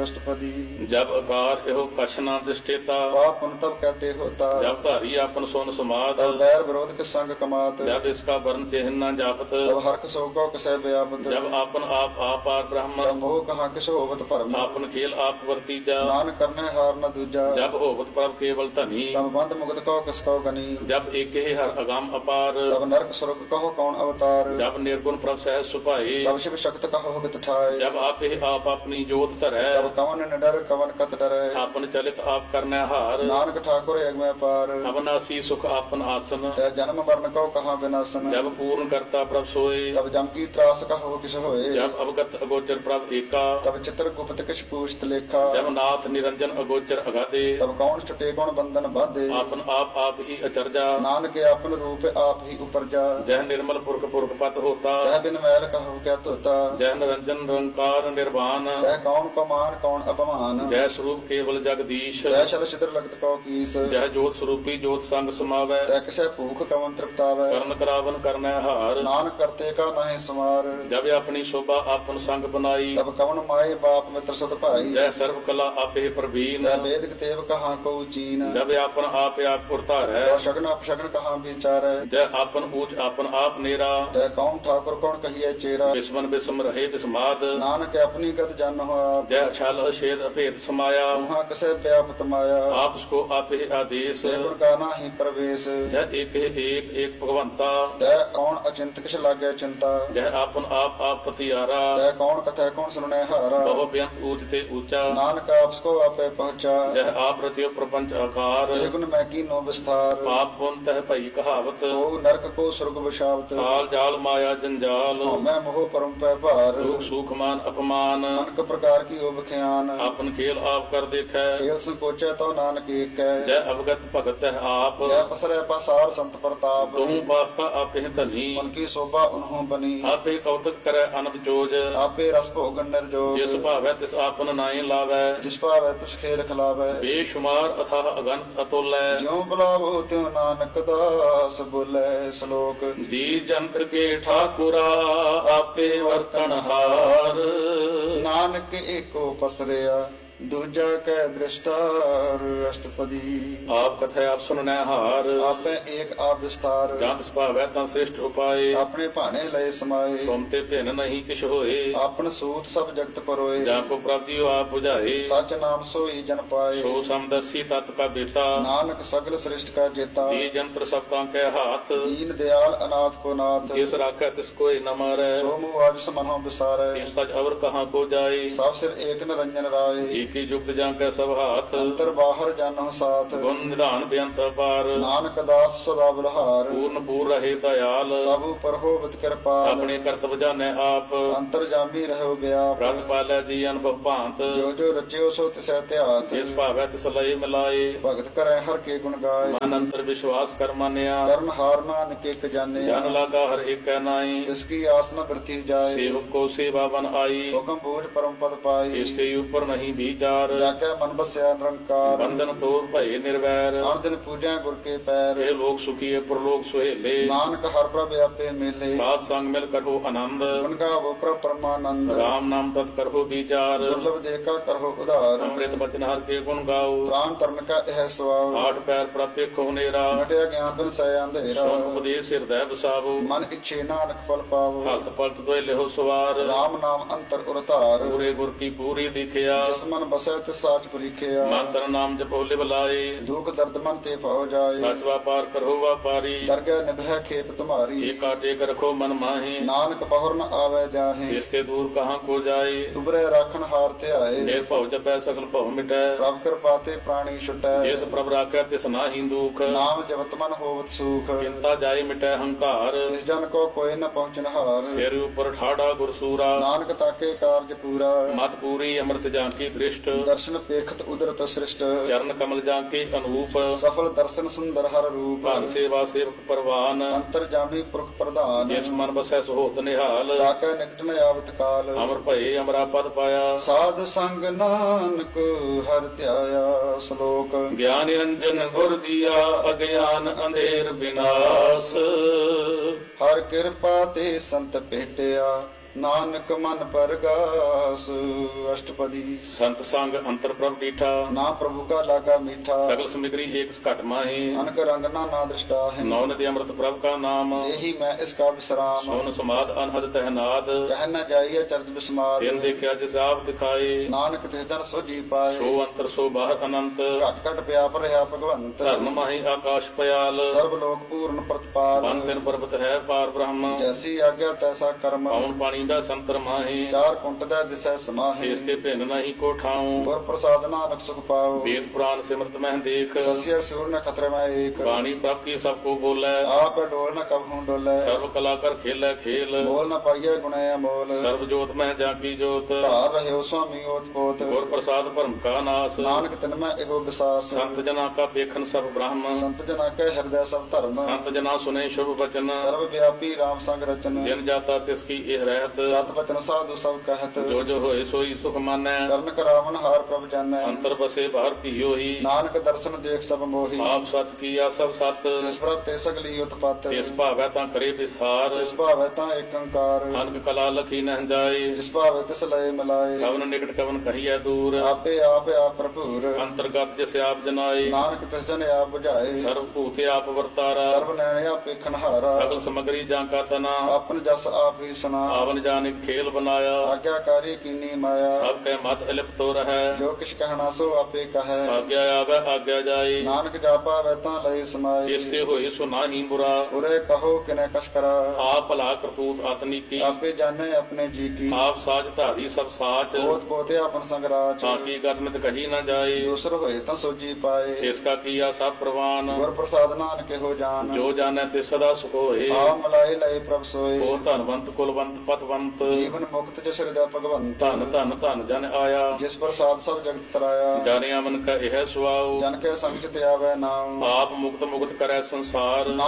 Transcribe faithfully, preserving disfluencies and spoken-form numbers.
अष्टपदी। जब आकार एहो कछ न दृष्टेता, पाप पुन तब कहते होता। जब धारी आपन सोन समाद, तब बैर विरोध के संग कमात। जब इसका वर्ण चिन्ह न जापत, तब हर्क सोगो कसै व्यापत। जब आपन आप आपार ब्रह्म, तब मोह कहाँ किस होवत भरम। आपन खेल आप वर्तीजा, नानक करने हार न दूजा। जब होवत प्रभ केवल धनी, तब बंद मुक्त कहो किसको गनी। जब एक ही हर अगाम अपार, तब नरक स्वर्ग कहो कौन अवतार। जब निर्गुण प्रभ सहज सुपाए, तब शिव शक्त कहो गत ठाए। जब आप ही आप अपनी जोत धरै, तब कवन न डर कवन कत डरै। आपन चलित आप करने हार, नानक ठाकुर एक में पार। अवनासी सुख आपन आसन, तै जन्म मरण को कहाँ विनाशन। जब पूर्ण करता प्रभ सोए, तब जम की त्रास कहो किस होए। जब अवगत अगोचर प्रभ एका, तब चित्र गुप्त किछ पूछत लेखा। जब नाथ निरंजन अगोचर अगाधे, तब कौन छुटे कौन बंधन बाधे। आपन आप आप ही अचरजा, नानक आपन रूप आप ही उपरजा। जह निर्मल पुरख पुरख पत होता, तह बिन मैल कहो क्या तोता। जह निरंजन निरंकार निर्वाण, तह कौन को मान कौन अपमान। जय स्वरूप केवल जगदीश, तह शल छिद्र लगत को कीस। जय जोत स्वरूपी जोत संग समावै, तह किसे भूख कवन तृप्तावै। करण करावन करनै हार, नानक करते का नहीं समार। जब अपनी शोभा आपन संग बनाई, तब कवन माए बाप मित्र सुत भाई। जय सर्व कला आपे प्रवीण, तह वेद तेव कहाँ को चीन। जब आपन आप आप उरतारै, तह शगन अपशगन कहाँ विचार। जय आपन ऊंच आपन आप नेरा, तह कौन ठाकुर कौन कहिए चेरा। विस्मन विस्म रहे विस्माद, नानक अपनी गत जान हो आप। जय छल छेद अभेद समाया, वहाँ कसे व्यापत माया। आप उसको आप ही आदेश, गुण का नाही प्रवेश। जय एक ही एक एक भगवंता, तह कौन अचिंत किस लागे चिंता। जय आपन आप आप पतियारा, तह कौन कथा कौन सुनने हारा। बहु व्यंत ऊंच ते ऊंचा, नानक आपको आपे पहुँचा। जय आप रचियो प्रपंच आकार, गुण मैं की नो विस्तार। पाप पुन तह भई कहावत, ओ नरक को स्वर्ग विशावत। काल जाल माया जंजाल, मैं मोह परम पै भार। दुख सुख मान अपमान, अनक प्रकार की ओब ख्यान। आपन खेल आप कर देखै, खेल संकोचे तो नानक एक है। जय अवगत भगत है आप, जय पसरे पसार संत प्रताप। तुम पाप का आप ही धनी, उनकी शोभा उन्हों बनी। आप ही कौतक करे अनंत जोज, आपे रस भोगन निर्जोग। जिस भावै तिस आपन नाई लावै, जिस पावै तिस खेल खिलावै। बेशुमार अथाह अगंत अतुल्य, ज्यों बुलावो त्यों नानक दास बोले श्लोक। जी जंत के ठाकुरा आपे वर्तन हार, नानक एको पसरिया दूजा कै दृष्टार। अष्टपदी। आप कथे आप सुनने हार, आपे एक आप विस्तार। जहाँ तिस भावै तं श्रेष्ठ उपाय, अपने भाने लय समाये। तुम ते भिन्न नहीं किछ होए, आपन सूत सब जगत परोए। जहाँ को प्रभु आप बुझाए, सच नाम सोई जन पाए। सो समदर्शी तत् का बेता, नानक सगल श्रेष्ठ का जेता। जी जंत्र सप्तां के हाथ, दीन दयाल अनाथ को नाथ। जिस राखै तिस कोई न मारै, सो मुआज समनो विसारे। तिस सच अवर कहाँ को जाए, सब सिर एक निरंजन राय। एक ही युक्त जां कै सब हाथ, अंतर बाहर जानो साथ। गुण निधान बेअंत अपार, नानक दास सदा बलहार। पूर्ण पूर रहे दयाल, सब पर होवत कृपाल। अपने कर्तव्य जाने आप, अंतर जामी रहो व्याप। व्रत पालै जी अनुभव भांत, जो जो रचियो सो तिसै त्यात। जिस भावै तिस लय मिलाए, भगत करे हर के गुण गाय। मन अंतर विश्वास कर मानिया, कर्म हार नानक एक जाने। जन लागा हर एक नाई, जिसकी आस न वृथी जाए। सेवक को सेवा बन आई, हुक्म बोझ परम पद पाई। इससे ऊपर नहीं विचार, जाके मन बस्या निरंकार। बंधन तोर भय निर्वैर, हर दिन पूजा गुर के पैर। हे लोग सुखी प्रलोक सुहेले, नानक हर प्रभ आपे मेले। साथ संग मिल करहो आनंद, गुण गावो प्रभ परमानंद। राम नाम तत् करहो विचार, दुर्लभ देखा करहो उधार। अमृत बचन हर के गुण गाओ, प्राण तरन का यह स्वभाव। आठ पैर प्राप्य को नेरा, घटिया ज्ञान बिन सै अंधेरा। सोन उपदेश हृदय बसावो, मन इच्छे नानक फल पावो। हलत पलत दोय लेहो सवार, राम नाम अंतर उरतार। पूरे गुर की पूरी दिखिया, जिस मन बसै तिस साच परीखिया। मंत्र नाम जपो लिव लाए, दुख दर्द मन ते पाओ जाए। सच व्यापार करहो व्यापारी, दरगह निभै खेप तुम्हारी। एक काटे कर रखो मन माही, नानक बहुर न आवे जाहे। जिससे दूर कहाँ को जाए, उबरे राखन हार ते आए। निर्भव जपै सकल भव मिटै, प्रभ कृपा ते प्राणी छुटै। जिस प्रभ राखै तिस नाहि दुख, नाम जपत मन होवत सुख। चिंता जाय मिटै हंकार, तिस जन को कोई न पहुँचन हार। सिर ऊपर ठाड़ा गुरसूरा, नानक ताके कार्य पूरा। मत पूरी अमृत जांकी दृष्ट, दर्शन पेखत उदरत सृष्ट। चरण कमल जांके अनूप, सफल दर्शन सुंदर हर रूप। धन सेवा सेवक परवान, अंतर जामी पुरख प्रधान। जिस मन बसै सुहोत निहाल, ताके निकट न आवत काल। अमर भये अमरा पद पाया, साध संग नानक हर त्याया। श्लोक। ज्ञान निरंजन गुर दिया, अज्ञान अंधेर विनाश, हर कृपा ते संत भेटिया। ਨਾਨਕ ਮਨ ਪਰਗਾਸ ਅਸ਼ਟਪਦੀ। ਸੰਤ ਸੰਗ ਅੰਤਰ ਪ੍ਰਭ ਡੀਠਾ, ਨਾ ਪ੍ਰਭੂ ਕਾ ਲਾਗਾ ਮੀਠਾ, ਸਗਲ ਸਮਿਗਰੀ ਏਕ ਘਟ ਮਾਹੀ। ਅਨਕ ਰੰਗ ਨਾ ਨਾ ਦ੍ਰਿਸ਼ਟਾ ਹੈ, ਨੌ ਨਿਧਿ ਅੰਮ੍ਰਿਤ ਪ੍ਰਭ ਕਾ ਨਾਮ। ਇਹੀ ਮੈਂ ਇਸ ਕਾ ਵਿਸਰਾਮ। ਸੋਨ ਸਮਾਦ ਅਨਹਦ ਤਹਿਨਾਦ, ਕਹਿ ਨ ਜਾਈਏ ਚਰਜ ਬਿਸਮਾਦ। ਤਿਨ ਦੇਖਿਆ ਜਿਸ ਆਪ ਦਿਖਾਏ, ਨਾਨਕ ਤਿਸ ਜਨ ਸੋ ਜੀ ਪਾਏ। ਸੋ ਅੰਤਰ ਸੋ ਬਾਹਰ ਅਨੰਤ, ਘਟ ਘਟ ਵਿਆਪ ਰਿਹਾ ਭਗਵੰਤ। ਧਰਨ ਮਾਹੀ ਆਕਾਸ਼ ਪਿਆਲ, ਸਰਬ ਲੋਕ ਪੂਰਨ ਪ੍ਰਤਪਾਲ। ਬਨ ਤਿਨ ਪਰਬਤ ਹੈ ਪਾਰ ਬ੍ਰਹਮ। ਜੈਸੀ ਆਗਿਆ ਤੈਸਾ ਕਰਮ, ਪਉਣ ਪਾਣੀ ਦਾ ਸੰਤਰ ਮਾਹੀ। ਚਾਰ ਕੁੰਟ ਦਾ ਦਿਸੈ ਸਮਾਹਿ। ਇਸ ਤੇ ਭਿੰਨ ਨਹੀਂ ਕੋ ਠਾਉ, ਗੁਰ ਪ੍ਰਸਾਦ ਨਾਨਕ ਸੁਖ ਪਾਉ। ਵੇਦ ਪੁਰਾਨ ਸਿਮਰਤ ਮਹਿ ਦੇਖ। ਸਸਿਅਰ ਸੂਰ ਨ ਖਤਰੇ ਮੈਂ ਏਕ, ਬਾਣੀ ਪ੍ਰਭ ਕੀ ਸਭ ਕੋ ਬੋਲੇ। ਆਪ ਡੋਲ ਨ ਕਬਹੁ ਡੋਲੇ। ਸਰਬ ਕਲਾ ਕਰ ਖੇਲੇ ਖੇਲ, ਮੋਲ ਨ ਪਾਈਏ ਗੁਣੇ ਅਮੋਲ। ਸਰਬ ਜੋਤ ਮਹਿ ਜਾ ਕੀ ਜੋਤ। ਧਾਰ ਰਹਿਓ ਸੁਆਮੀ ਓਤ ਪੋਤ। ਗੁਰ ਪ੍ਰਸਾਦ ਭਰਮ ਕਾ ਨਾਸ, ਨਾਨਕ ਤਿਨ ਮੈਂ ਇਹੋ ਵਿਸਾਸ। ਸੰਤ ਜਨਾ ਕਾ ਦੇਖਨ ਸਭ ਬ੍ਰਹਮ। ਸੰਤ ਜਨਾ ਕੈ ਹਿਰਦੈ ਸਭ ਧਰਮ। ਸੰਤ ਜਨਾ ਸੁਨੇ ਸ਼ੁਭ ਬਚਨ, ਸਰਬ ਵਿਆਪੀ ਰਾਮ ਸੰਗ ਰਚਨ। ਜਿਨ ਜਾਤਾ ਤਿਸ ਕੀ ਇਹ ਰਹਿਤ। ਸਤ ਬਚਨ ਸਾਧੂ ਸਭ ਕਹਿਤ, ਜੋ ਜੋ ਹੋਏ ਸੋਈ ਸੁਖ ਮਾਨੈ। ਕਰਨ ਕਰਾਵਨ ਹਾਰ ਪ੍ਰਭ ਜਾਣੈ। ਅੰਤਰ ਬਸੇ ਬਾਹਰ ਭੀਓ ਹੀ, ਨਾਨਕ ਦਰਸ਼ਨ ਦੇਖ ਸਭ ਮੋਹੀ। ਆਪ ਸਤ ਕੀਆ ਸਭ ਸਤ। ਜਿਸ ਪ੍ਰਭ ਤੇ ਸਗਲੀ ਉਤਪਤ, ਇਸ ਭਾਵੈ ਤਾਂ ਕਰੇ ਵਿਸਾਰ। ਜਿਸ ਭਾਵੈ ਤਾਂ ਏਕ ਓੰਕਾਰ। ਅਨਕ ਕਲਾ ਲਖੀ ਨਹਿ ਜਾਏ, ਜਿਸ ਭਾਵੈ ਤਿਸ ਲਏ ਮਿਲਾਏ। ਕਵਨ ਨਿਕਟ ਕਵਨ ਕਹੀਐ ਦੂਰ। ਆਪੇ ਆਪ ਆਪ ਭਰਪੂਰ, ਅੰਤਰਗਤ ਜਿਸ ਆਪ ਜਨਾਏ। ਨਾਨਕ ਤਿਸ ਜਨ ਆਪ ਬੁਝਾਏ। ਸਰਬ ਭੂਤ ਆਪ ਵਰਤਾਰਾ, ਸਰਬ ਨੈਣ ਆਪੇ ਖਨਹਾਰਾ। ਸਗਲ ਸਮਗਰੀ ਜਾਂ ਕਾ ਤਨਾ। ਆਪਨ ਜਸ ਆਪ ਹੀ ਸੁਨਾ, ਆਵਨ ਜਾਨ ਇੱਕ ਖੇਲ ਬਨਾਇਆ। ਆਗਿਆਕਾਰੀ ਕੀਨੀ ਮਾਇਆ। ਸਭ ਕੈ ਮਤ ਇਲਿਪਤੋ ਰਹੈ, ਜੋ ਕਿਛ ਕਹਿਣਾ ਸੋ ਆਪੇ ਕਹੈ। ਆਗਿਆ ਆਵੈ ਆਗਿਆ ਜਾਏ। ਨਾਨਕ ਜਾਪਾ ਵੈ ਤਾਂ ਲਏ ਸਮਾਏ। ਇਸੇ ਹੋਏ ਸੋ ਨਾਹੀ ਬੁਰਾ, ਉਰੇ ਕਹੋ ਕਿਨੇ ਕਛ ਕਰਾ। ਆਪ ਭਲਾ ਕਰਤੂਤ ਆਤਨੀ ਕੀ। ਆਪੇ ਜਾਣੇ ਆਪਣੇ ਜੀ ਕੀ, ਆਪ ਸਾਜ ਧਾਰੀ ਸਭ ਸਾਚ। ਪੋਤ ਪੋਤੇ ਆਪਨ ਸੰਗਰਾਚ। ਤਾਂ ਕੀ ਗਰਮਿਤ ਕਹੀ ਨਾ ਜਾਏ, ਦੂਸਰ ਹੋਏ ਤਾਂ ਸੋਜੀ ਪਾਏ। ਇਸ ਕਾ ਕੀਆ ਸਭ ਪ੍ਰਵਾਨ। ਗੁਰ ਪ੍ਰਸਾਦ ਨਾਨਕ ਇਹੋ ਜਾਨ, ਜੋ ਜਾਣੈ ਤੇ ਸਦਾ ਸੁਖ ਹੋਏ। ਆ ਮਲਾਏ ਲਏ ਪ੍ਰਭ ਸੋਏ। ਹੋ ਧਨਵੰਤ ਕੁਲਵੰਤ ਪਤਵੰਤ, ਜੀਵਨ ਮੁਕਤ ਜਿਸ ਹਿਰਦੈ ਭਗਵੰਤ। ਧਨ ਧਨ ਧਨ ਜਨ ਆਇਆ। ਜਿਸ ਪ੍ਰਸਾਦ ਸਭ ਜਗਤ ਤਰਾਇਆ। ਜਾਣਿਆ ਮਨ ਕਾ ਇਹ ਸੁਆਉ, ਜਨ ਕੇ ਸੰਗ ਚ ਤੇ ਆਵੈ ਨਾਮ। ਆਪ ਮੁਕਤ ਮੁਕਤ ਕਰੈ ਸੰਸਾਰ।